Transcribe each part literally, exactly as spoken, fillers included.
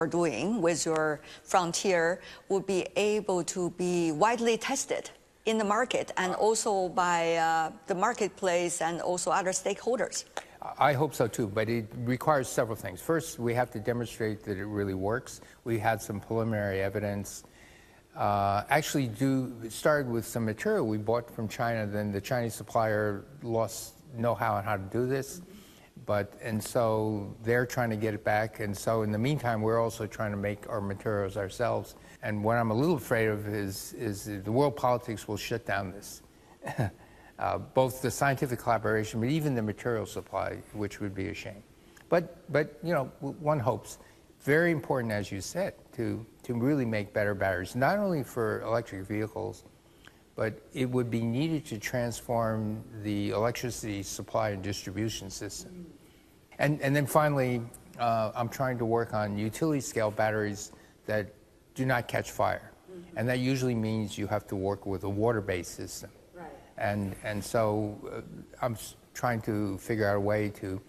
are doing with your frontier will be able to be widely tested in the market and also by uh, the marketplace and also other stakeholders? I hope so too, but it requires several things. First, we have to demonstrate that it really works. We had some preliminary evidence. Uh, actually, do it started with some material we bought from China. Then the Chinese supplier lost know-how on how to do this, but and so they're trying to get it back. And so in the meantime, we're also trying to make our materials ourselves. And what I'm a little afraid of is is the world politics will shut down this. Uh, both the scientific collaboration, but even the material supply, which would be a shame. But, but you know, one hopes. Very important, as you said, to, to really make better batteries, not only for electric vehicles, but it would be needed to transform the electricity supply and distribution system. And, and then finally, uh, I'm trying to work on utility-scale batteries that do not catch fire. Mm-hmm. And that usually means you have to work with a water-based system. And, and so uh, I'm trying to figure out a way to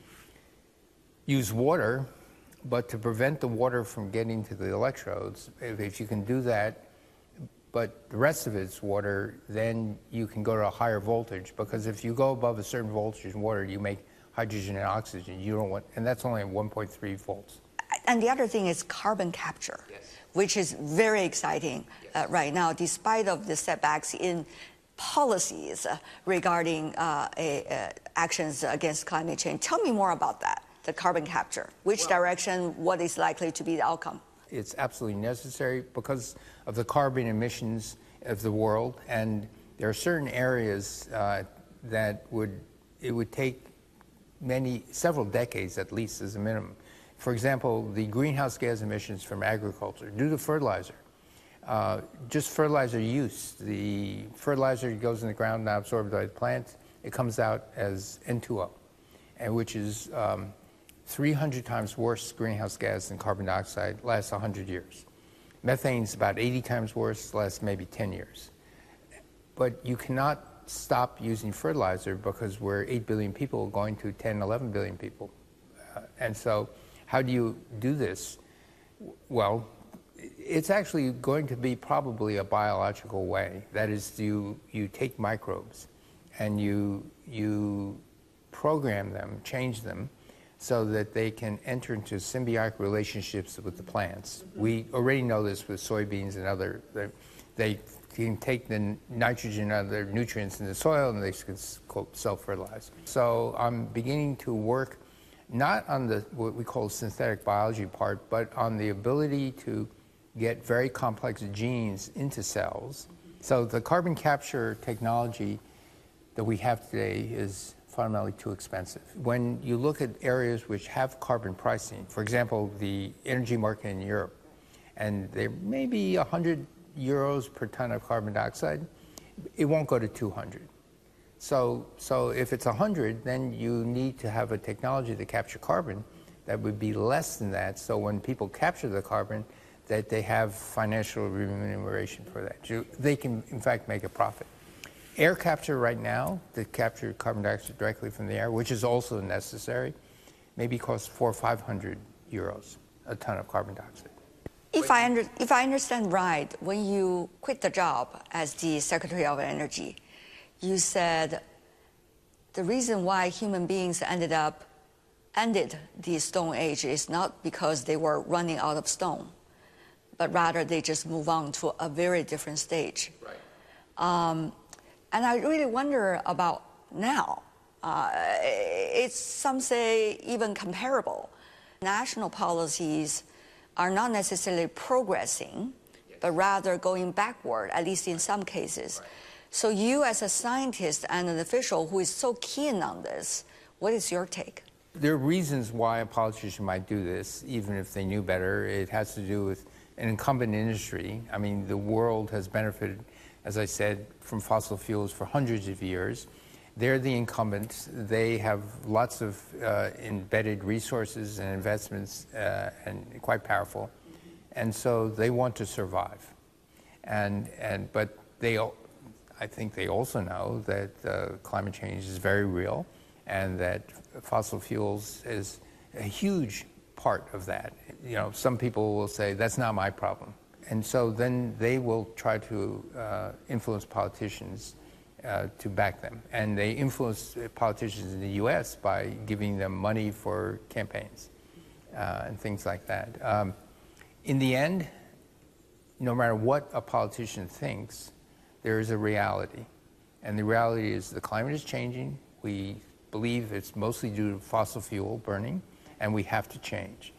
use water, but to prevent the water from getting to the electrodes. If, if you can do that, but the rest of it's water, then you can go to a higher voltage. Because if you go above a certain voltage in water, you make hydrogen and oxygen. You don't want, and that's only at one point three volts. And the other thing is carbon capture, yes, which is very exciting yes. uh, right now, despite of the setbacks in policies uh, regarding uh, a, uh, actions against climate change. Tell me more about that, the carbon capture. Which well, direction, what is likely to be the outcome? It's absolutely necessary because of the carbon emissions of the world, and there are certain areas uh, that would, it would take many, several decades at least as a minimum. For example, the greenhouse gas emissions from agriculture due to fertilizer. Uh, just fertilizer use. The fertilizer goes in the ground, now absorbed by the plant. It comes out as N two O, and which is um, three hundred times worse greenhouse gas than carbon dioxide, lasts one hundred years. Methane is about eighty times worse, lasts maybe ten years. But you cannot stop using fertilizer because we're eight billion people going to ten, eleven billion people. Uh, and so how do you do this? Well, it's actually going to be probably a biological way. That is, you, you take microbes and you, you program them, change them, so that they can enter into symbiotic relationships with the plants. We already know this with soybeans and other, they can take the nitrogen and other nutrients in the soil and they can self-fertilize. So I'm beginning to work not on the what we call synthetic biology part, but on the ability to get very complex genes into cells. So the carbon capture technology that we have today is fundamentally too expensive. When you look at areas which have carbon pricing, for example, the energy market in Europe, and there may be one hundred euros per ton of carbon dioxide, it won't go to two hundred. So, so if it's one hundred, then you need to have a technology to capture carbon that would be less than that, so when people capture the carbon, that they have financial remuneration for that. They can, in fact, make a profit. Air capture right now, to capture carbon dioxide directly from the air, which is also necessary, maybe costs four or five hundred euros a ton of carbon dioxide. If I, under, if I understand right, when you quit the job as the Secretary of Energy, you said the reason why human beings ended up ended the Stone Age is not because they were running out of stone, but rather they just move on to a very different stage. Right. Um, and I really wonder about now. Uh, it's, some say, even comparable. National policies are not necessarily progressing, yes, but rather going backward, at least in some cases. Right. So you, as a scientist and an official who is so keen on this, what is your take? There are reasons why a politician might do this, even if they knew better. It has to do with an incumbent industry. I mean, the world has benefited, as I said, from fossil fuels for hundreds of years. They're the incumbents. They have lots of uh, embedded resources and investments, uh, and quite powerful. And so they want to survive. And, and, but they, I think they also know that uh, climate change is very real and that fossil fuels is a huge part of that. You know, some people will say, that's not my problem. And so then they will try to uh, influence politicians uh, to back them. And they influence politicians in the U S by giving them money for campaigns uh, and things like that. Um, in the end, no matter what a politician thinks, there is a reality. And the reality is the climate is changing. We believe it's mostly due to fossil fuel burning, and we have to change.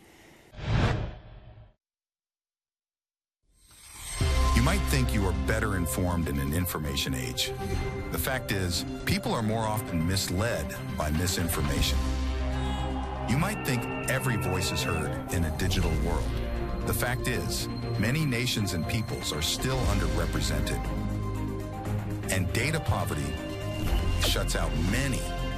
You might think you are better informed in an information age. The fact is, people are more often misled by misinformation. You might think every voice is heard in a digital world. The fact is, many nations and peoples are still underrepresented. And data poverty shuts out many.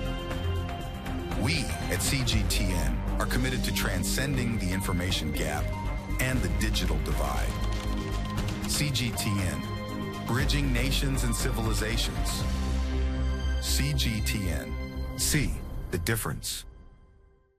We at C G T N are committed to transcending the information gap and the digital divide. C G T N, bridging nations and civilizations. C G T N, see the difference.